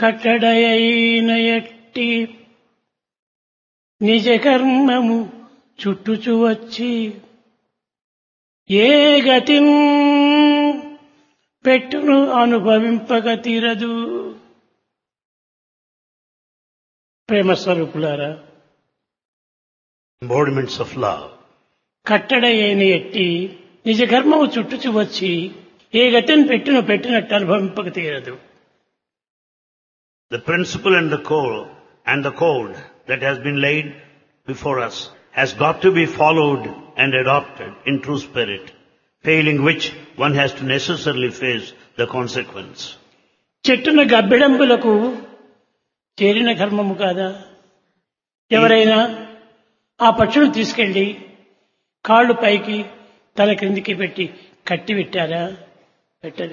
కట్టడయైన ఎట్టి నిజ కర్మము చుట్టుచు వచ్చి ఏ గతిం పెట్టును అనుభవింపక తీరదు. ప్రేమ స్వరూపులారా, embodiments of love. కట్టడయైన ఎట్టి నిజ కర్మము చుట్టుచు వచ్చి ఏ గతిని పెట్టినట్టు అనుభవింపక తీరదు. The principle and the code that has been laid before us has got to be followed and adopted in true spirit, failing which one has to necessarily face the consequence. చెట్టున గబ్బిడంబులకు చేరిన కర్మము కాదా? ఎవరైనా ఆ పక్షును తీసుకెళ్లి కాళ్ళు పైకి తల క్రిందికి పెట్టి కట్టి పెట్టారా? పెట్టలేదు.